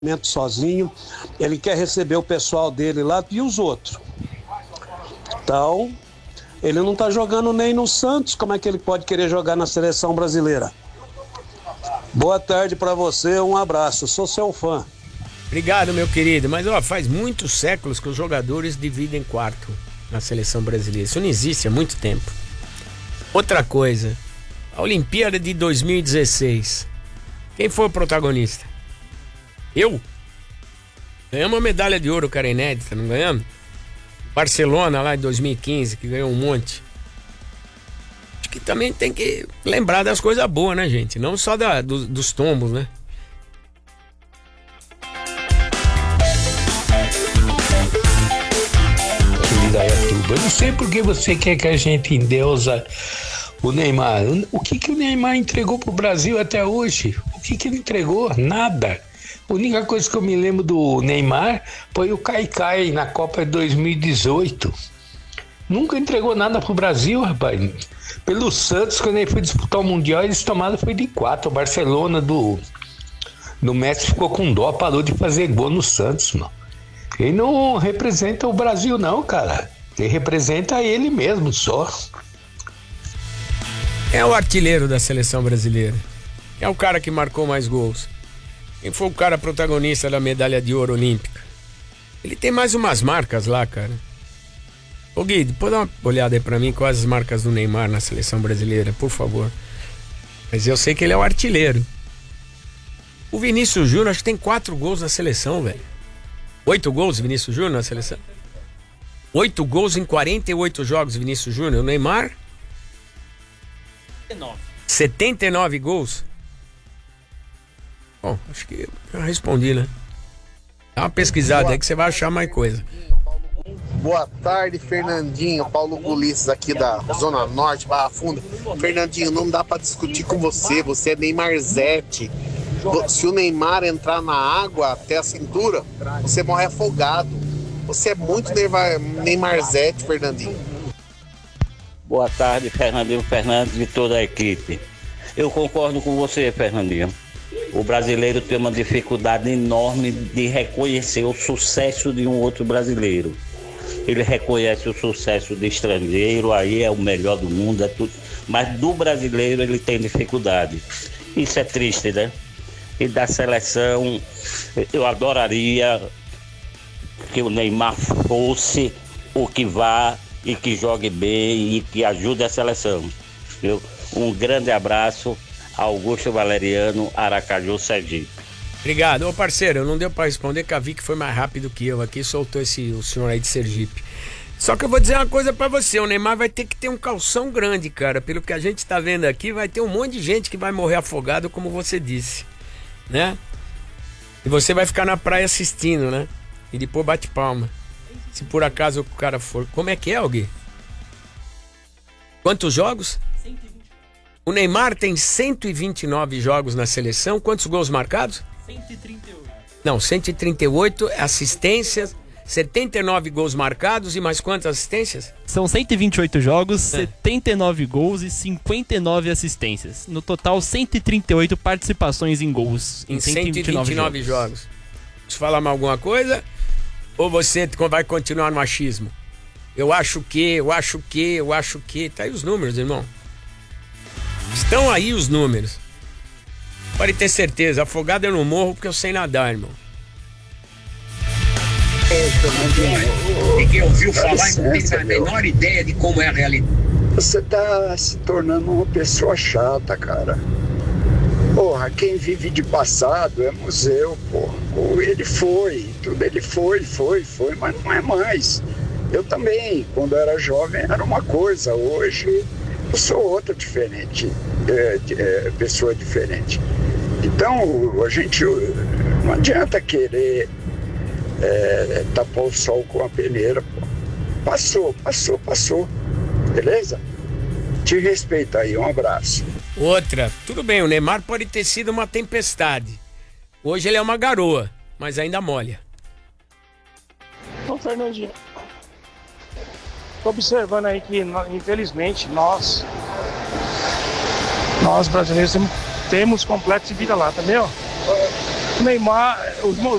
sozinho, ele quer receber o pessoal dele lá e os outros. Então, ele não está jogando nem no Santos, como é que ele pode querer jogar na seleção brasileira? Boa tarde para você, um abraço, sou seu fã. Obrigado, meu querido, mas faz muitos séculos que os jogadores dividem quarto na seleção brasileira, isso não existe há muito tempo. Outra coisa, a Olimpíada de 2016, quem foi o protagonista? Eu? Ganhamos uma medalha de ouro, cara, inédita, não ganhamos? Barcelona lá em 2015, que ganhou um monte. Acho que também tem que lembrar das coisas boas, né, gente? Não só dos tombos, né? Eu não sei por que você quer que a gente endeusa o Neymar. O que o Neymar entregou pro Brasil até hoje? O que ele entregou? Nada. A única coisa que eu me lembro do Neymar foi o Caicai na Copa de 2018. Nunca entregou nada pro Brasil, rapaz. Pelo Santos, quando ele foi disputar o Mundial, eles tomaram foi de 4. O Barcelona do Messi ficou com dó, parou de fazer gol no Santos, mano. Ele não representa o Brasil, não, cara. Ele representa ele mesmo, só. É o artilheiro da seleção brasileira. É o cara que marcou mais gols. Quem foi o cara protagonista da medalha de ouro olímpica? Ele tem mais umas marcas lá, cara. Ô Gui, depois dá uma olhada aí pra mim quais as marcas do Neymar na seleção brasileira, por favor. Mas eu sei que ele é o artilheiro. O Vinícius Júnior acho que tem 4 gols na seleção, velho. 8 gols, Vinícius Júnior na seleção? 8 gols em 48 jogos, Vinícius Júnior. O Neymar? 79 gols? Bom, acho que eu respondi, né? Dá uma pesquisada aí que você vai achar mais coisa. Boa tarde, Fernandinho. Paulo Gulices aqui da Zona Norte, Barra Funda. Fernandinho, não dá pra discutir com você. Você é Neymarzete. Se o Neymar entrar na água até a cintura, você morre afogado. Você é muito Neymarzete, Fernandinho. Boa tarde, Fernandinho Fernandes e toda a equipe. Eu concordo com você, Fernandinho. O brasileiro tem uma dificuldade enorme de reconhecer o sucesso de um outro brasileiro. Ele reconhece o sucesso de estrangeiro, aí é o melhor do mundo, é tudo. Mas do brasileiro ele tem dificuldade. Isso é triste, né? E da seleção, eu adoraria que o Neymar fosse o que vá e que jogue bem e que ajude a seleção. Viu? Um grande abraço, Augusto Valeriano, Aracaju, Sergipe. Obrigado. Ô parceiro, não deu pra responder que a Vicky foi mais rápido que eu aqui, soltou o senhor aí de Sergipe. Só que eu vou dizer uma coisa pra você, o Neymar vai ter que ter um calção grande, cara. Pelo que a gente tá vendo aqui, vai ter um monte de gente que vai morrer afogado, como você disse, né? E você vai ficar na praia assistindo, né? E depois bate palma. Se por acaso o cara for... Como é que é, Gui? Quantos jogos? 120. O Neymar tem 129 jogos na seleção. Quantos gols marcados? 138. Não, 138 assistências, 79 gols marcados e mais quantas assistências? São 128 jogos, 79 gols e 59 assistências. No total, 138 participações em gols. Em 129 jogos. Deixa eu falar mais alguma coisa? Ou você vai continuar no machismo? Eu acho que. Tá aí os números, irmão. Estão aí os números. Pode ter certeza, afogado eu não morro porque eu sei nadar, irmão. Ninguém ouviu falar e não tem a menor ideia de como é a realidade. Você tá se tornando uma pessoa chata, cara. Porra, quem vive de passado é museu, porra. Ele foi, tudo ele foi, mas não é mais. Eu também, quando era jovem, era uma coisa. Hoje, eu sou outra diferente, pessoa diferente. Então, a gente não adianta querer tapar o sol com a peneira, pô. Passou. Beleza? Te respeito aí, um abraço. Outra, tudo bem, o Neymar pode ter sido uma tempestade. Hoje ele é uma garoa, mas ainda molha. Ô Fernandinho, tô observando aí que infelizmente nós brasileiros temos complexo de vira-lata, meu. Neymar, os